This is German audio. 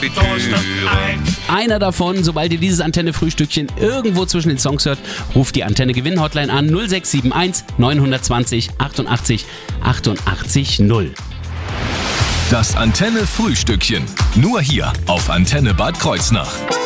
Konfitüre. Einer davon, sobald ihr dieses Antenne-Frühstückchen irgendwo zwischen den Songs hört, ruft die Antenne-Gewinn-Hotline an 0671 920 88 88 0. Das Antenne-Frühstückchen. Nur hier auf Antenne Bad Kreuznach.